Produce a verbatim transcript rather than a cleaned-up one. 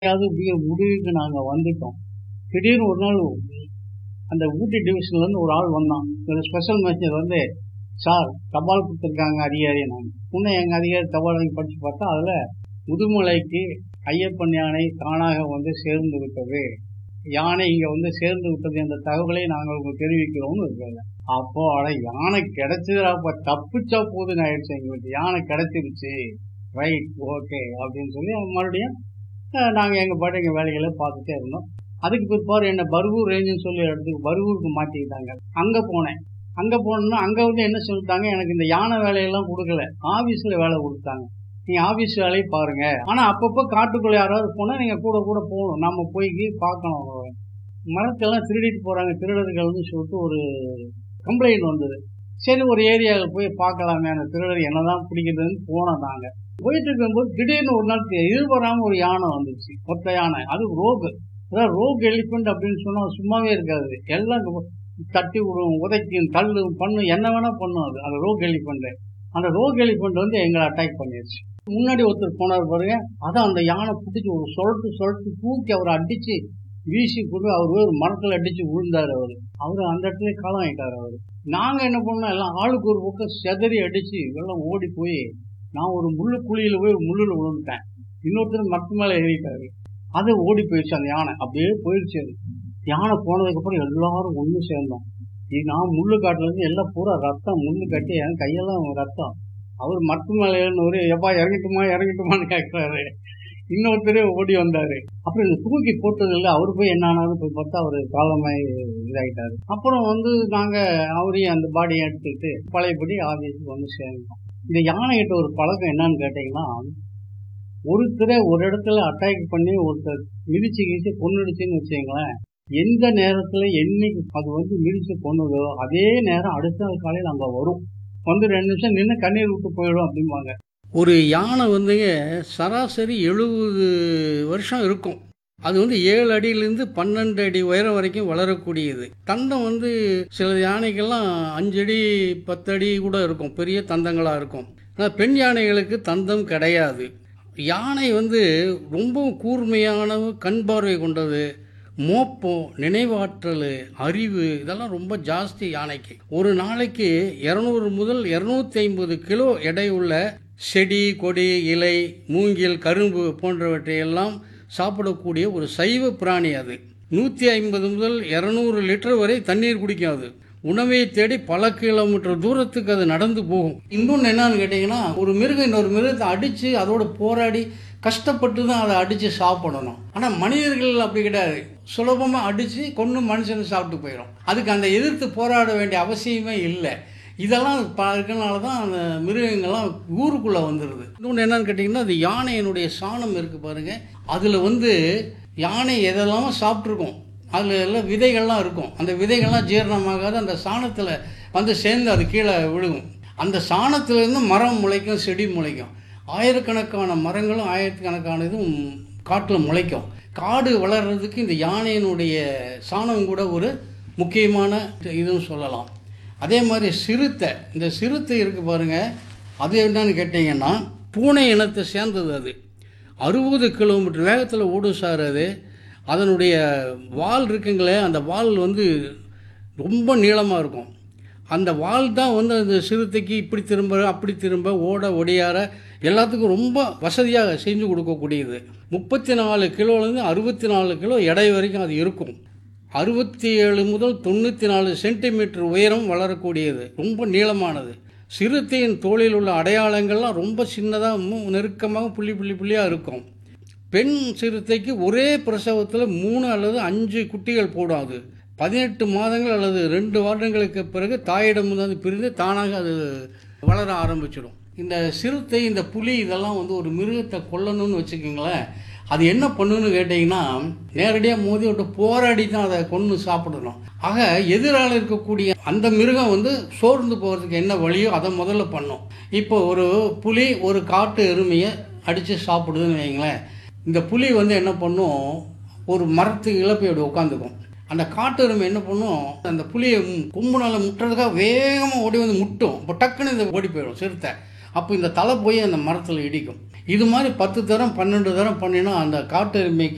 எப்படியாவது வீ முடிவுக்கு நாங்க வந்துட்டோம். திடீர்னு ஒரு நாள் அந்த ஊட்டி டிவிஷன்லேருந்து ஒரு ஆள் வந்தான். ஒரு ஸ்பெஷல் மெசேஜ் வந்து, "சார் தபால் குடுத்துருக்காங்க அதிகாரின்னாங்க." உடனே எங்க அதிகாரி தபால் வாங்கி படிச்சு பார்த்தா, அதில முதுமலைக்கு ஐயப்பன் யானை தானாக வந்து சேர்ந்து விட்டது. யானை இங்க வந்து சேர்ந்து விட்டது என்ற தகவலை நாங்கள் உங்களுக்கு தெரிவிக்கிறோம்னு இருக்காங்க. அப்போ அட யானை கிடைச்சதுடா, அப்ப தப்பிச்சா போதுன்னு ஆயிடுச்சு எங்களுக்கு. யானை கிடைச்சிருச்சு. ரைட், ஓகே அப்படின்னு சொல்லி மறுபடியும் அ நாங்க எங்க பாட்டு எங்க வேலைகள பார்த்துட்டே இருந்தோம். அதுக்கு பிற்பாடு என்ன பர்கூர் ரேஞ்சுன்னு சொல்லி இடத்துக்கு பர்கூருக்கு மாத்திக்கிட்டாங்க. அங்க போனேன். அங்க போனோம்னா, அங்க வந்து என்ன சொல்லிட்டாங்க, எனக்கு இந்த யானை வேலையெல்லாம் குடுக்கல. ஆபீஸ்ல வேலை குடுத்தாங்க. நீங்க ஆபீஸ் வேலைய பாருங்க. ஆனா அப்பப்ப காட்டுக்குள்ள யாராவது போனா நீங்க கூட கூட போகணும். நாம போய் பார்க்கணும். மரத்தெல்லாம் திருடிட்டு போறாங்க திருடர்கள்னு சொல்லிட்டு ஒரு கம்ப்ளைண்ட் வந்தது. சரி ஒரு ஏரியாவுல போய் பார்க்கலாமே அந்த திருடர் என்னதான் பிடிக்கிறதுன்னு போனோம் நாங்க. போயிட்டு இருக்கும்போது திடீர்னு ஒரு நாள் எதிர்பாராம ஒரு யானை வந்துச்சு. ஒத்த யானை. அது ரோகு. அதாவது ரோக் எலிஃபண்ட் அப்படின்னு சொன்னா சும்மாவே இருக்காது. எல்லாம் தட்டி விடும், உதைக்கும், தள்ளும், பண்ணும், என்ன வேணா பண்ணும் அது. அந்த ரோக் எலிஃபண்ட். அந்த ரோக் எலிஃபண்ட் வந்து எங்களை அட்டாக் பண்ணிடுச்சு. முன்னாடி ஒருத்தர் போனார் பாருங்க. அதான் அந்த யானை பிடிச்சி ஒரு சொலட்டு சொலட்டு தூக்கி அவரை அடிச்சு வீசி கொண்டு அவர் ஒரு மரத்தில் அடிச்சு விழுந்தாரு. அவரு அவரு அந்த இடத்துல காலம் ஆயிட்டாரு. அவரு நாங்க என்ன பண்ணோம், எல்லாம் ஆளுக்கு ஒரு பக்கம் செதறி அடிச்சு எல்லாம் ஓடி போய் நான் ஒரு முள்ளு குழியில போய் ஒரு முள்ளுல விழுந்துட்டேன். இன்னொருத்தர் மரத்து மேல ஏறிட்டாரு. அது ஓடி போயிடுச்சு. அந்த யானை அப்படியே போயிடுச்சு. அது யானை போனதுக்கு அப்புறம் எல்லாரும் ஒண்ணு சேர்ந்தோம். நான் முள்ளு காட்டுல இருந்து எல்லாம் பூரா ரத்தம், முள்ளு கட்டி என் கையெல்லாம் ரத்தம். அவர் மரத்து மேல ஏறினவரு எப்பா இறங்கிட்டுமா இறங்கிட்டுமான்னு கேட்கிறாரு. இன்னொருத்தர் ஓடி வந்தாரு. அப்புறம் இந்த தூக்கி போட்டது இல்லை. அவரு போய் என்ன ஆனாலும் போய் பார்த்தா அவரு காலமாய் இதாயிட்டாரு. அப்புறம் வந்து நாங்க அவரையும் அந்த பாடியை எடுத்துக்கிட்டு பழையபடி ஆபீஸுக்கு வந்து சேர்ந்தோம். இந்த யானை கிட்ட ஒரு பழக்கம் என்னன்னு கேட்டீங்கன்னா, ஒருத்தரை ஒரு இடத்துல அட்டாக் பண்ணி ஒருத்தர் மிதிச்சு கிழிச்சு கொன்னுடுச்சுன்னு வச்சுங்களேன், எந்த நேரத்துல என்னைக்கு அது வந்து மிதிச்சு கொன்னுதோ அதே நேரம் அடுத்த நாள் காலையில் அங்க வரும். வந்து ரெண்டு நிமிஷம் நின்று கண்ணீர் விட்டு போயிடும் அப்படிம்பாங்க. ஒரு யானை வந்துங்க சராசரி எழுபது வருஷம் இருக்கும். அது வந்து ஏழு அடியிலிருந்து பன்னெண்டு அடி உயரம் வரைக்கும் வளரக்கூடியது. தந்தம் வந்து சில யானைகள்லாம் அஞ்சு அடி பத்து அடி கூட இருக்கும். பெரிய தந்தங்களா இருக்கும். ஆனால் பெண் யானைகளுக்கு தந்தம் கிடையாது. யானை வந்து ரொம்பவும் கூர்மையான கண் பார்வை கொண்டது. மோப்பம், நினைவாற்றல், அறிவு இதெல்லாம் ரொம்ப ஜாஸ்தி யானைக்கு. ஒரு நாளைக்கு இருநூறு முதல் இருநூத்தி ஐம்பது கிலோ எடை உள்ள செடி, கொடி, இலை, மூங்கில், கரும்பு போன்றவற்றையெல்லாம் சாப்பிடக்கூடிய ஒரு சைவ பிராணி அது. நூற்றி ஐம்பது முதல் இருநூறு லிட்டர் வரை தண்ணீர் குடிக்கும். அது உணவை தேடி பல கிலோமீட்டர் தூரத்துக்கு அது நடந்து போகும். இன்னொன்று என்னன்னு கேட்டிங்கன்னா, ஒரு மிருகம் இன்னொரு மிருகத்தை அடித்து அதோட போராடி கஷ்டப்பட்டு தான் அதை அடித்து சாப்பிடணும். ஆனால் மனிதர்கள் அப்படி கிடையாது. சுலபமாக அடித்து கொன்று மனுஷனை சாப்பிட்டு போயிடும். அதுக்கு அந்த எதிர்த்து போராட வேண்டிய அவசியமே இல்லை. இதெல்லாம் இருக்கிறனால தான் அந்த மிருகங்கள்லாம் ஊருக்குள்ளே வந்துடுது. இன்னொன்று என்னன்னு கேட்டிங்கன்னா, அது யானையினுடைய சாணம் இருக்குது பாருங்கள். அதில் வந்து யானை எதெல்லாமோ சாப்பிட்ருக்கோம். அதில் எல்லாம் விதைகள்லாம் இருக்கும். அந்த விதைகள்லாம் ஜீரணமாகாது. அந்த சாணத்தில் வந்து சேர்ந்து அது கீழே விழுகும். அந்த சாணத்திலேருந்து மரம் முளைக்கும், செடி முளைக்கும். ஆயிரக்கணக்கான மரங்களும் ஆயிரக்கணக்கான இதுவும் காட்டில் முளைக்கும். காடு வளர்கிறதுக்கு இந்த யானையினுடைய சாணம் கூட ஒரு முக்கியமான இதுன்னு சொல்லலாம். அதே மாதிரி சிறுத்தை, இந்த சிறுத்தை இருக்குது பாருங்கள். அது என்னன்னு கேட்டிங்கன்னா, பூனை இனத்தை சேர்ந்தது. அது அறுபது கிலோமீட்டர் வேகத்தில் ஓடும் சார். அது அதனுடைய வால் இருக்குங்களே, அந்த வால் வந்து ரொம்ப நீளமாக இருக்கும். அந்த வால் தான் வந்து அந்த சிறுத்தைக்கு இப்படி திரும்ப அப்படி திரும்ப ஓட ஒடியார எல்லாத்துக்கும் ரொம்ப வசதியாக செஞ்சு கொடுக்கக்கூடியது. முப்பத்தி நாலு கிலோலேருந்து அறுபத்தி நாலு கிலோ எடை வரைக்கும் அது இருக்கும். அறுபத்தி ஏழு முதல் தொண்ணூற்றி நாலு சென்டிமீட்டர் உயரம் வளரக்கூடியது. ரொம்ப நீளமானது. சிறுத்தையின் தோளில் உள்ள அடையாளங்கள்லாம் ரொம்ப சின்னதாக நெருக்கமாக புள்ளி புள்ளி புள்ளியாக இருக்கும். பெண் சிறுத்தைக்கு ஒரே பிரசவத்தில் மூணு அல்லது அஞ்சு குட்டிகள் போடும். அது பதினெட்டு மாதங்கள் அல்லது ரெண்டு வருடங்களுக்கு பிறகு தாயிடம் வந்து பிரிந்து தானாக அது வளர ஆரம்பிச்சிடும். இந்த சிறுத்தை, இந்த புலி இதெல்லாம் வந்து ஒரு மிருகத்தை கொல்லணும்னு வச்சுக்கோங்களேன், அது என்ன பண்ணுன்னு கேட்டிங்கன்னா, நேரடியாக மோதி விட்டு போராடி தான் அதை கொன்று சாப்பிடணும். ஆக எதிரால் இருக்கக்கூடிய அந்த மிருகம் வந்து சோர்ந்து போகிறதுக்கு என்ன வழியோ அதை முதல்ல பண்ணும். இப்போ ஒரு புலி ஒரு காட்டு எருமையை அடித்து சாப்பிடுதுன்னு வைங்களேன். இந்த புலி வந்து என்ன பண்ணும், ஒரு மரத்துக்கு இழப்பை அப்படி உட்காந்துக்கும். அந்த காட்டு எருமை என்ன பண்ணும், அந்த புலியை கொம்புனால முட்டுறதுக்காக வேகமாக ஓடி வந்து முட்டும். இப்போ டக்குன்னு இதை ஓடி போயிடும் சிறுத்தை. அப்போ இந்த தலை போய் அந்த மரத்தில் இடிக்கும். இது மாதிரி பத்து தரம் பன்னெண்டு தரம் பண்ணினா அந்த காட்டு எருமைக்கு